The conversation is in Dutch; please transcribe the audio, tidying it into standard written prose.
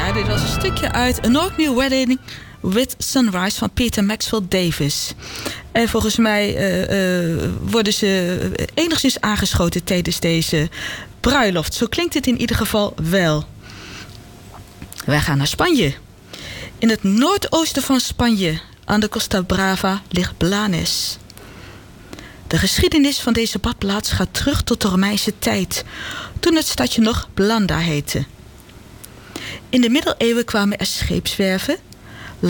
Ja, dit was een stukje uit A North New Wedding with Sunrise van Peter Maxwell Davis. En volgens mij worden ze enigszins aangeschoten tijdens deze bruiloft. Zo klinkt het in ieder geval wel. Wij gaan naar Spanje. In het noordoosten van Spanje, aan de Costa Brava, ligt Blanes. De geschiedenis van deze badplaats gaat terug tot de Romeinse tijd, toen het stadje nog Blanda heette. In de middeleeuwen kwamen er scheepswerven